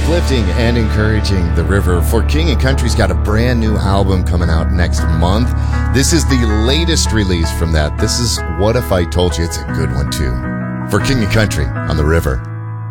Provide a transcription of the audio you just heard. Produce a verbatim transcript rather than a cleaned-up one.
uplifting and encouraging The River. For King and Country's got a brand new album coming out next month. This is the latest release from that. This is What If I Told You. It's a good one too. For King and Country on The River.